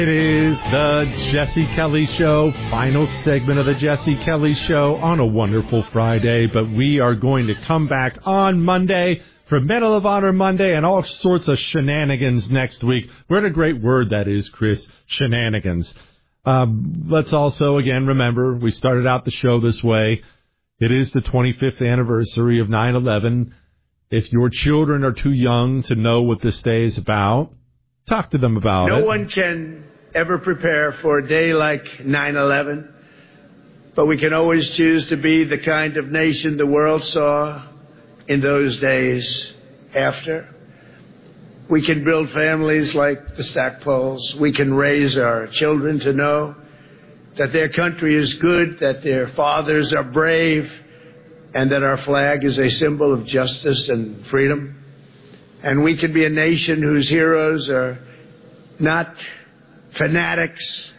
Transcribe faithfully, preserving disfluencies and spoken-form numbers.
It is the Jesse Kelly Show, final segment of the Jesse Kelly Show on a wonderful Friday, but we are going to come back on Monday for Medal of Honor Monday and all sorts of shenanigans next week. What a great word that is, Chris, shenanigans. Um, let's also, again, remember, we started out the show this way. It is the twenty-fifth anniversary of nine eleven. If your children are too young to know what this day is about, talk to them about no it. No one can ever prepare for a day like nine eleven, but we can always choose to be the kind of nation the world saw in those days after. We can build families like the Stackpoles. We can raise our children to know that their country is good, that their fathers are brave, and that our flag is a symbol of justice and freedom. And we can be a nation whose heroes are not fanatics